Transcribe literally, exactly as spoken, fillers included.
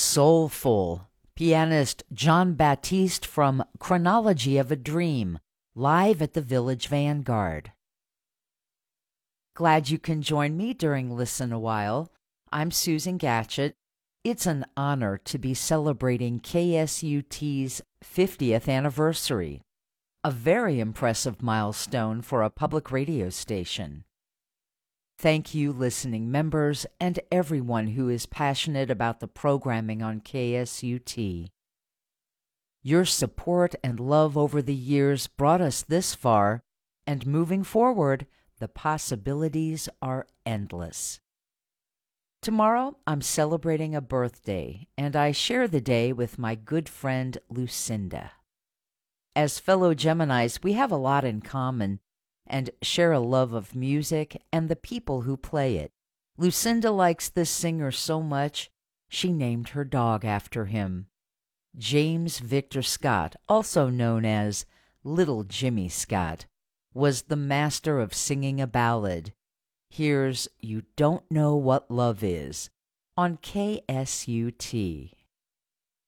soulful. Pianist John Baptiste from Chronology of a Dream, live at the Village Vanguard. Glad you can join me during Listen a While. I'm Susan Gatchett. It's an honor to be celebrating K S U T's fiftieth anniversary, a very impressive milestone for a public radio station. Thank you, listening members, and everyone who is passionate about the programming on K S U T. Your support and love over the years brought us this far, and moving forward, the possibilities are endless. Tomorrow, I'm celebrating a birthday, and I share the day with my good friend Lucinda. As fellow Geminis, we have a lot in common and share a love of music and the people who play it. Lucinda likes this singer so much, she named her dog after him. James Victor Scott, also known as Little Jimmy Scott, was the master of singing a ballad. Here's You Don't Know What Love Is on K S U T.